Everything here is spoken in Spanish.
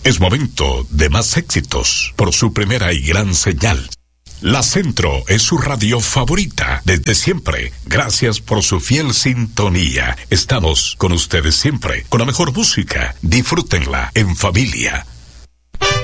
Es momento de más éxitos por su primera y gran señal. La Centro es su radio favorita desde siempre. Gracias por su fiel sintonía. Estamos con ustedes siempre, con la mejor música. Disfrútenla en familia.